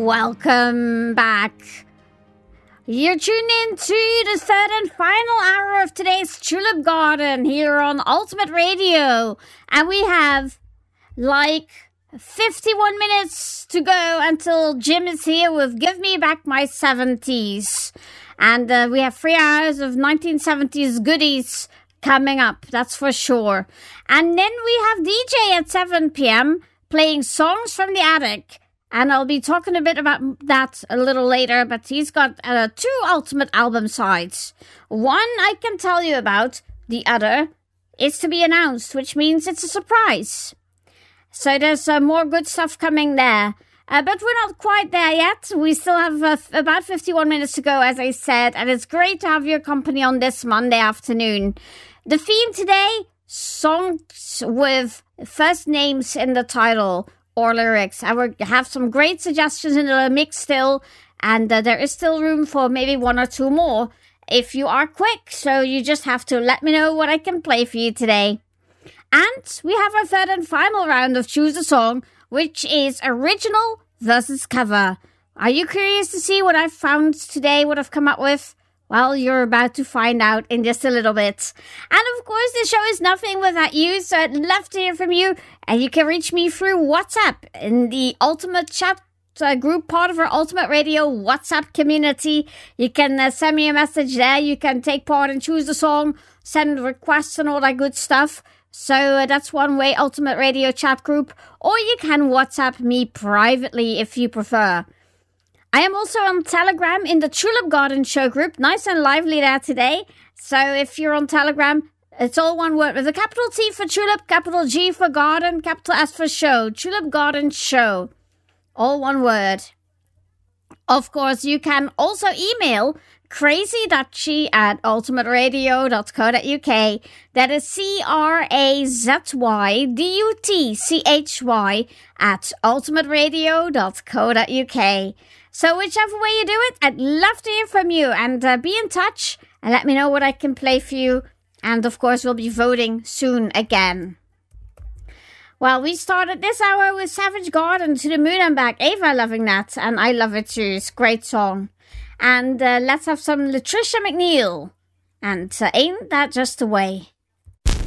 Welcome back. You're tuned in to the third and final hour of today's Tulip Garden here on Ultimate Radio. And we have like 51 minutes to go until Jim is here with Give Me Back My 70s. And we have 3 hours of 1970s goodies coming up, that's for sure. And then we have DJ at 7 p.m. playing songs from the attic. And I'll be talking a bit about that a little later, but he's got 2 Ultimate album sides. One I can tell you about, the other is to be announced, which means it's a surprise. So there's more good stuff coming there. But we're not quite there yet. We still have about 51 minutes to go, as I said, and it's great to have your company on this Monday afternoon. The theme today, songs with first names in the title or lyrics. I will have some great suggestions in the mix still, and there is still room for maybe 1 or 2 more if you are quick, so you just have to let me know what I can play for you today. And we have our third and final round of Choose a Song, which is original versus cover. Are you curious to see what I've found today, what I've come up with? Well, you're about to find out in just a little bit. And of course, the show is nothing without you, so I'd love to hear from you. And you can reach me through WhatsApp in the Ultimate Chat group, part of our Ultimate Radio WhatsApp community. You can send me a message there. You can take part and choose the song, send requests and all that good stuff. So that's one way, Ultimate Radio chat group. Or you can WhatsApp me privately if you prefer. I am also on Telegram in the Tulip Garden show group. Nice and lively there today. So if you're on Telegram, it's all one word with a capital T for Tulip, capital G for Garden, capital S for Show. Tulip Garden Show. All one word. Of course, you can also email crazydutchy@ultimateradio.co.uk. That is CRAZYDUTCHY @ultimateradio.co.uk. So whichever way you do it, I'd love to hear from you, and be in touch and let me know what I can play for you. And of course, we'll be voting soon again. Well, we started this hour with Savage Garden, To the Moon and Back. Ava loving that, and I love it too. It's a great song. And let's have some Latricia McNeil. And ain't that just the way?